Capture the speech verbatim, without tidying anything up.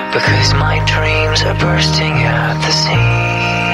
Because my dreams are bursting at the seams.